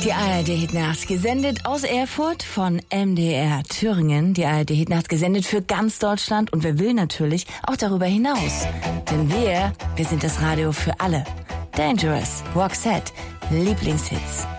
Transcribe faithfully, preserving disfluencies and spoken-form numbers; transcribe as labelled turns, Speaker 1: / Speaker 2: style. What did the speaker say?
Speaker 1: Die A R D-Hitnacht, gesendet aus Erfurt von M D R Thüringen. Die A R D-Hitnacht, gesendet für ganz Deutschland und wer will natürlich auch darüber hinaus. Denn wir, wir sind das Radio für alle. Dangerous, Roxette, Lieblingshits.